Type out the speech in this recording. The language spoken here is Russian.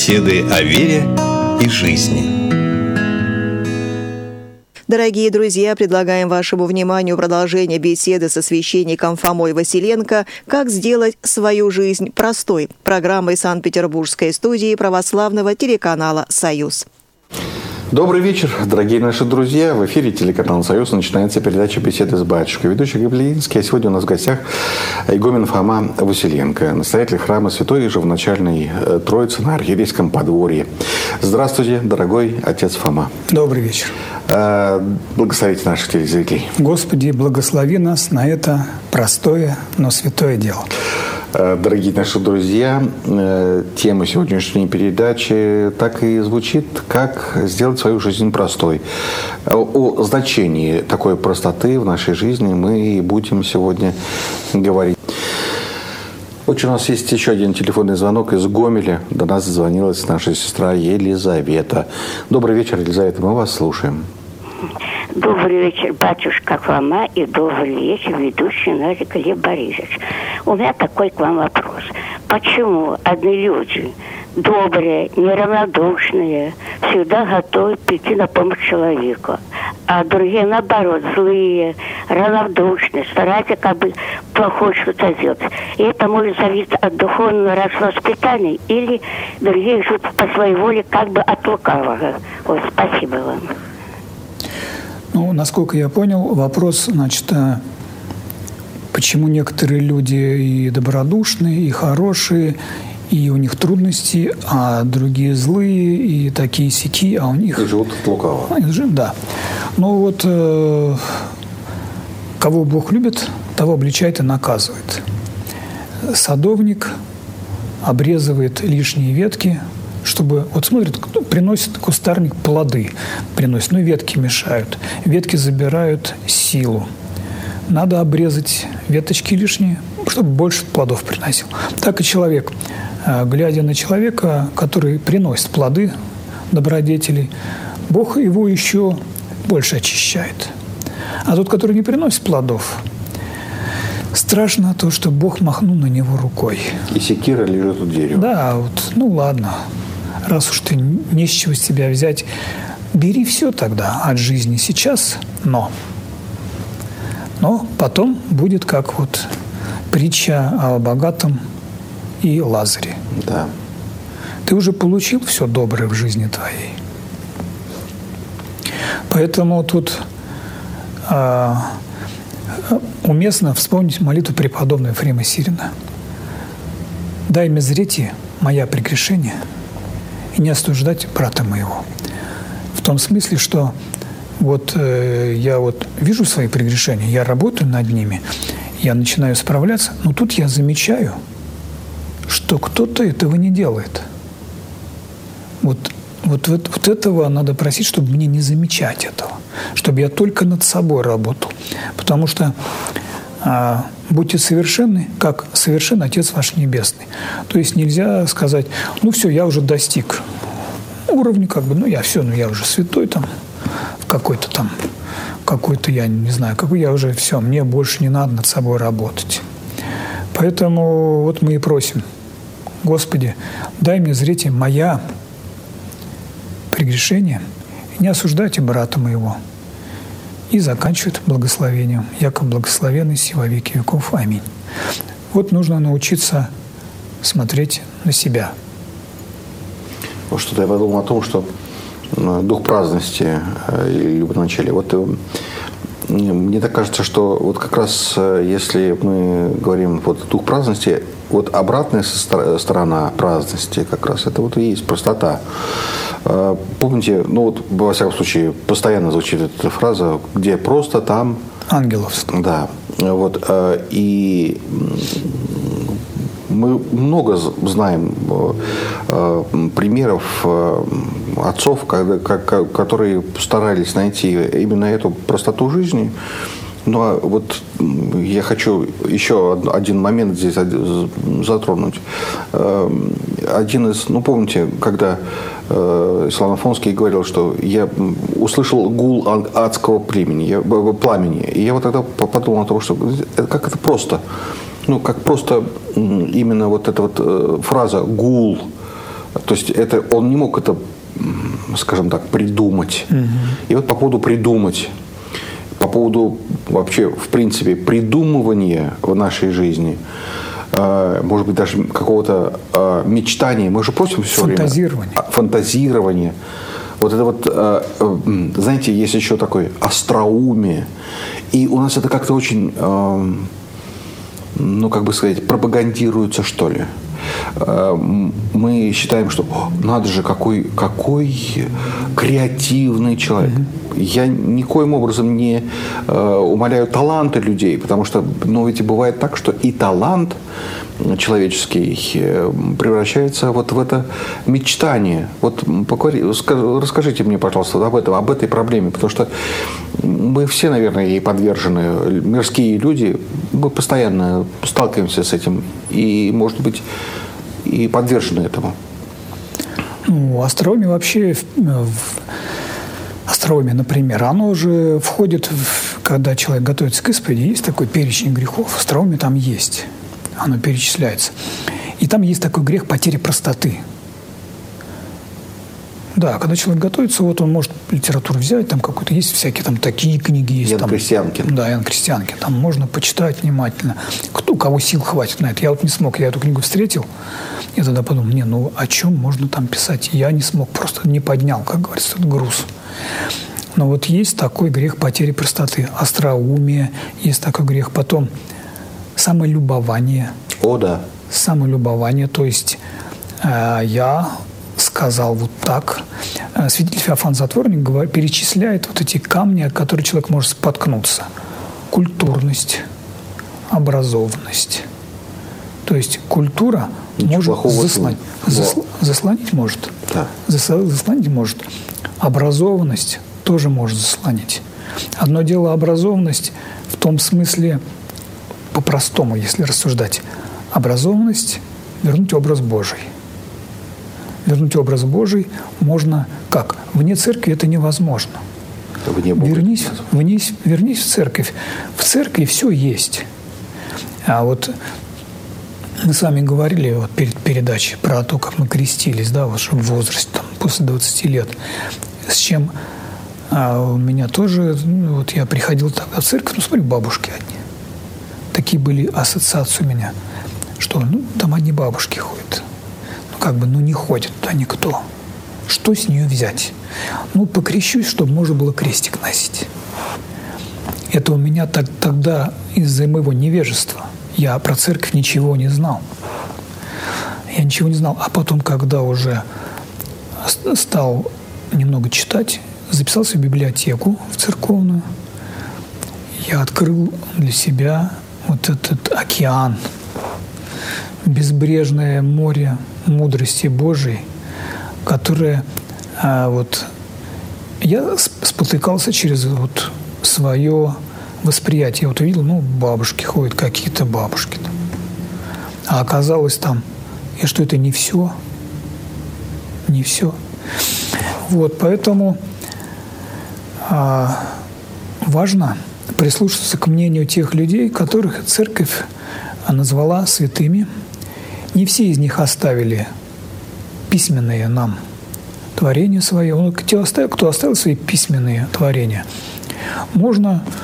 Беседы о вере и жизни. Дорогие друзья, предлагаем вашему вниманию продолжение беседы со священником Фомой Василенко «Как сделать свою жизнь простой» программой Санкт-Петербургской студии православного телеканала «Союз». Добрый вечер, дорогие наши друзья. В эфире телеканала «Союз» начинается передача «Беседы с батюшкой». Ведущий Гавлиинский, а сегодня у нас в гостях игумен Фома Василенко, настоятель храма Святой Живоначальной Троицы на Архиерейском подворье. Здравствуйте, дорогой отец Фома. Добрый вечер. Благословите наших телезрителей. Господи, благослови нас на это простое, но святое дело. Дорогие наши друзья, тема сегодняшней передачи так и звучит, как сделать свою жизнь простой. О значении такой простоты в нашей жизни мы и будем сегодня говорить. Вот у нас есть еще один телефонный звонок из Гомеля. До нас дозвонилась наша сестра Елизавета. Добрый вечер, Елизавета, мы вас слушаем. Добрый вечер, батюшка Фома, и добрый вечер, ведущий наш Глеб Борисович. У меня такой к вам вопрос. Почему одни люди добрые, неравнодушные, всегда готовы прийти на помощь человеку, а другие, наоборот, злые, равнодушные, стараются как бы плохое что-то сделать? И это может зависеть от духовного воспитания, или другие живут по своей воле как бы от лукавого. Вот, спасибо вам. Ну, насколько я понял, вопрос, значит, почему некоторые люди и добродушные, и хорошие, и у них трудности, а другие злые, и такие-сяки, а у них... И живут от лукавого. Да. Ну вот, кого Бог любит, того обличает и наказывает. Садовник обрезывает лишние ветки, чтобы, вот смотрит, приносит кустарник плоды, приносит, но ветки мешают, ветки забирают силу. Надо обрезать веточки лишние, чтобы больше плодов приносил. Так и человек, глядя на человека, который приносит плоды добродетелей, Бог его еще больше очищает. А тот, который не приносит плодов, страшно то, что Бог махнул на него рукой. И секира лежит у дерева. Да, вот, ну ладно. Раз уж ты не с чего с тебя взять, бери все тогда от жизни сейчас, но потом будет как вот притча о богатом и Лазаре. Да. Ты уже получил все доброе в жизни твоей. Поэтому тут уместно вспомнить молитву преподобного Ефрема Сирина. «Дай мне зреть моя прегрешение, и не осуждать брата моего». В том смысле, что вот я вот вижу свои прегрешения, я работаю над ними, я начинаю справляться, но тут я замечаю, что кто-то этого не делает. Вот этого надо просить, чтобы мне не замечать этого, чтобы я только над собой работал. Потому что будьте совершенны, как совершен Отец ваш Небесный. То есть нельзя сказать, ну все, я уже достиг уровня, как бы, я уже святой там, в какой-то я не знаю, какой я уже все, мне больше не надо над собой работать. Поэтому вот мы и просим, Господи, дай мне зреть моя прегрешение, не осуждайте брата моего. И заканчивает благословением. Яко благословенный си во веки веков. Аминь. Вот нужно научиться смотреть на себя. Что-то я подумал о том, что дух праздности и любоначалия. Вот мне так кажется, что вот как раз если мы говорим вот дух праздности, вот обратная сторона праздности как раз это вот и есть простота. Помните, во всяком случае, постоянно звучит эта фраза, где просто там... Ангелов. Да. Вот. И мы много знаем примеров отцов, которые старались найти именно эту простоту жизни. Но вот я хочу еще один момент здесь затронуть. Один из, помните, когда Ислам Афонский говорил, что я услышал гул адского пламени. И я вот тогда подумал о том, что как это просто. Как просто именно вот эта вот фраза «гул», То есть это, он не мог это, скажем так, придумать. И вот по поводу придумать, по поводу вообще, в принципе, придумывания в нашей жизни, может быть, даже какого-то мечтания, мы же просим все время. Фантазирование. Вот это вот, знаете, есть еще такое остроумие. И у нас это как-то очень, ну, как бы сказать, пропагандируется, что ли. Мы считаем, что надо же, какой креативный человек. Я никоим образом не умаляю таланты людей, потому что, ну, ведь и бывает так, что и талант человеческий превращается вот в это мечтание. Вот расскажите мне, пожалуйста, об этой проблеме, потому что мы все, наверное, ей подвержены. Мирские люди, мы постоянно сталкиваемся с этим и, может быть, и подвержены этому. Ну, остроумие вообще, остроумие, например, оно же входит, когда человек готовится к исповеди, есть такой перечень грехов. Остроумие там есть. Оно перечисляется. И там есть такой грех потери простоты. Да, когда человек готовится, вот он может литературу взять, там какую-то, есть всякие там такие книги. Есть, Ян Крестьянкин. Да, Ян Крестьянкин. Там можно почитать внимательно. У кого сил хватит на это. Я вот не смог, я эту книгу встретил, и тогда подумал, ну о чем можно там писать? Я не смог, просто не поднял, как говорится, этот груз. Но вот есть такой грех потери простоты. Остроумие, есть такой грех. Потом самолюбование. О, да. Самолюбование, то есть я сказал вот так. Святитель Феофан Затворник перечисляет вот эти камни, о которых человек может споткнуться. Культурность, образованность. То есть культура может заслонить может. Да. Заслонить может. Образованность тоже может заслонить. Одно дело образованность в том смысле, по-простому, если рассуждать, образованность – вернуть образ Божий. Вернуть образ Божий можно как? Вне церкви это невозможно. Вернись в церковь. В церкви все есть. А вот мы с вами говорили вот перед передачей про то, как мы крестились, да, вот в возрасте там, после 20 лет. С чем у меня тоже, вот я приходил тогда в церковь, смотри, бабушки одни. Такие были ассоциации у меня, что там одни бабушки ходят. Не ходит туда никто. Что с нее взять? Покрещусь, чтобы можно было крестик носить. Это у меня тогда из-за моего невежества. Я про церковь ничего не знал. Я ничего не знал. А потом, когда уже стал немного читать, записался в библиотеку в церковную, я открыл для себя вот этот океан, безбрежное море мудрости Божией, которое я спотыкался через свое восприятие. Я увидел, бабушки ходят, какие-то бабушки там. А оказалось там, и что это не все. Не все. Поэтому важно прислушаться к мнению тех людей, которых церковь назвала святыми. Не все из них оставили письменные нам творения свои. Кто оставил свои письменные творения, можно